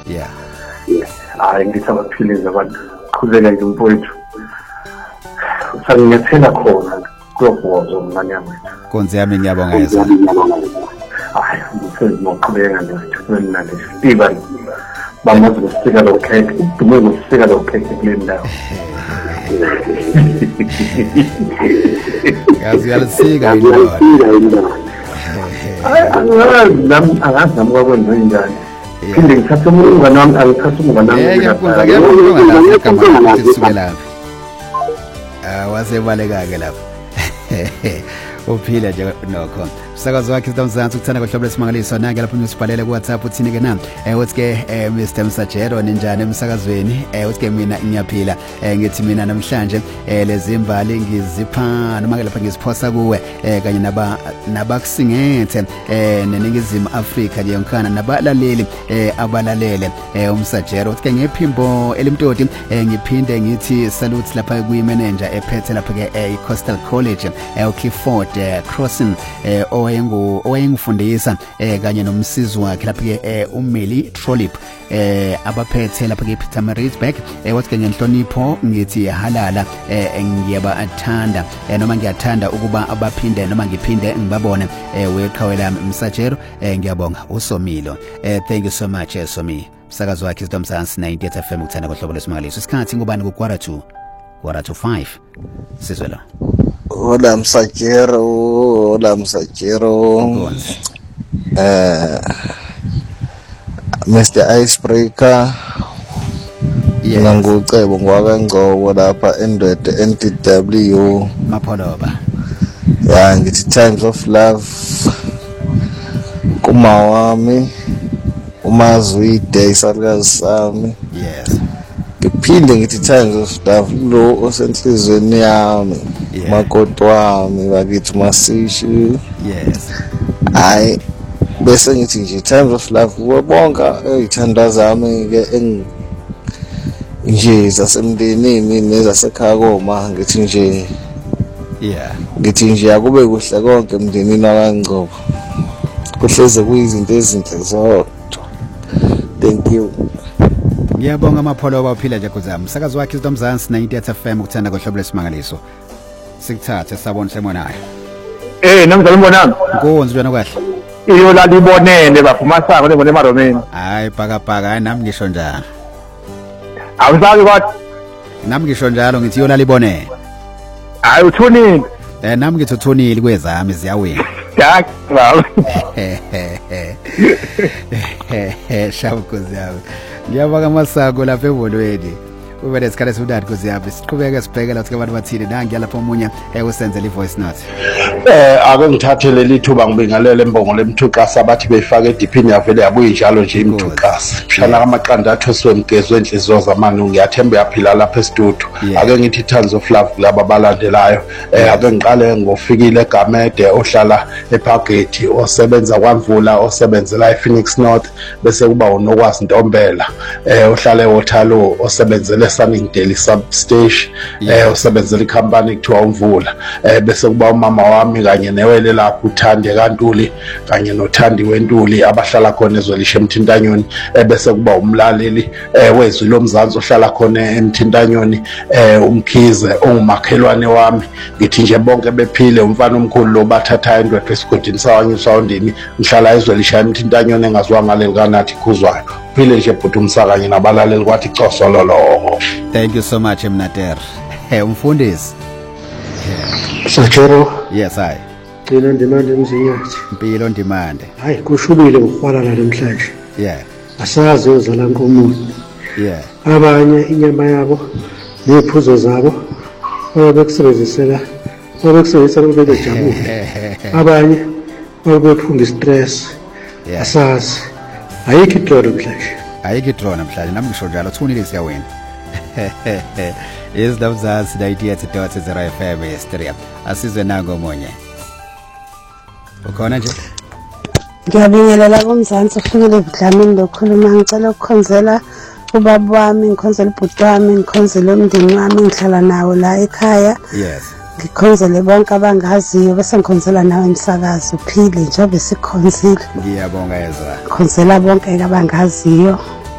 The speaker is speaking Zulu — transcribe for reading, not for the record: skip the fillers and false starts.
Yeah. Hayi ngithi abaphilizi abantu qhubeka nje mfowethu. Usangiyathela khona kuyobozo mngane yami. Konzi yami ngiyabonga yeza. Hayi ngifuna ukuqhubeka nje sithumele nale Steven. Bamazi usika lo cake, udume usika lo cake kule ndawo. Yazi yalisika indaba. Angazi nami kwakwenza njani. Phinde ngithathe umngane wami angithathe umngane wami. Ngiyakuzwa ngiyabonga igama lithi sukela. Wasebaleka ke lapho. Uphila nje nokho. Sakazo wakhe sitamzansi ukuthanda kohlobo lesimangaliso nange lapho usibhalele ku WhatsApp uthini ke nami uthi ke Mr Msajero ninjani emsakazweni uthi ke mina ngiyaphila ngithi mina namhlanje lezimbali ngizipha noma ke lapha ngiziphosa kuwe kanye nabakusingethe neningizimu Afrika nje ngikhana nabalaleli abalalele umsajero uthi ke ngephimbo elimtoti ngiphinde ngithi salute lapha kuyi manager ephethe lapha ke Coastal College uClifford Crossing owayengifundisa kanye nomsizi wakhe lapha ke uMeli Trolip abaphethe lapha ke Pietermaritzburg wathi ke ngenhlonipho ngithi halala ngiyabathanda noma ngiyathanda ukuba abaphinde noma ngiphinde ngibabone weqhawela Msajero ngiyabonga uSomilo thank you so much Somi sakazo wakhe sidomsansi 90 FM ukuthanda kohlobo lesimangaliso isikhathi ngubani ku quarter to 5 sizwela Hola Msajero Mr Icebreaker Nangucebo ngwakangcobo lapha endwede NTW Mapholoba ya ngithi Times of Love kuma wami umazwide isalukazi sami yes ngiphinde ngithi Times of Love lo osenhlizweni yami makoti wami bakithi masishi yes hayi bese ngithi nje Times of Love kubonga izithandwa zami ke nje zasemndenini nezasekhaya koma ngithi nje ngithi nje akube kuhle konke emndenini wakangcobo kuhleze kuyizinto ezinhle zodwa thank you. Ngiyabonga amapholo aphila nje kuzami sakazo wakhe sidomzansi 90 FM ukuthanda kohlobo lesimangaliso sikuthathe sabona semonayo namzala umbonami nkonzi wena kahle iyo la libonene baphuma sako lebone emaromeni hayi bhaka nami ngisho njalo awusazi kwathi nami ngisho njalo ngithi iyo la libonene hayi uthunile nami ngithi uthunile kwezami ziyawina dak baba shabukozi yawe ngiyabonga amasako lapha evolweni ube lesikhathi esudadi kuze yabe siqhubeke sibhekela ukuthi abantu bathini nangi lapha omunye usenzele ivoice note ake ngithathele lithuba ngibingelele imbongo lemthuqasa abathi beyifaka ediphini yavele yabuye njalo nje imthuqasa mshana amaqanda athoswe mgezwe enhliziyo zamani ngiyathemba yaphila lapha estudio ake ngithi Times of Love laba balandelayo ake ngiqale ngofikile eGamede ohlala ePhageti osebenza kwaMvula osebenzela ePhoenix North bese kuba unokwazi Ntombela ohlala eWaterloo osebenzele Sunningdale substation osebenzela icompany kuthiwa uMvula bese kuba umama wami kanye newele lapho uThande kaNtuli kanye noThandi weNtuli abahlala khona ezwelishe eMthintanyoni bese kuba umlaleli wezwi lomzansi ohlala khona eMthintanyoni uMkhize ongumakhelwane wami ngithi nje bonke bephile umfana omkhulu lo bathatha endwethu esigodini sawanye soundini ngihlala ezwelishe eMthintanyoni engaziwa ngaleli kanathi khuzwayo phile nje bhuti umsakanye nabalaleli kwathi coso lolongo. Thank you so much Mnater umfundisi Sajero yes I Mpilo Ndimande Mzinyathi Mpilo Ndimande hayi kushubile ukukwala namhlanje asazi uzala nkomuntu abanye inyama yabo neziphuzo zabo babekusebenzisela ukuthi bejabule abanye babephunga istress asazi ayikho idrown namhlanje nami ngisho njalo thunile siyawena Isidamzansi 98.0 FM Estria asizwe nango omunye ukhona nje ngiyabingelela kumzansi ufikile eBudlamini lokhuluma ngicela ukukhonzela ubaba wami ngikhonzela ubhuti wami ngikhonzela umndeni wami ngihlala nawo la ekhaya ngikhonzele bonke abangaziyo bese ngikhonzela nawe emsakazo uphile njengoba sikhonzile ngiyabonga yezwa khonzela bonke abangaziyo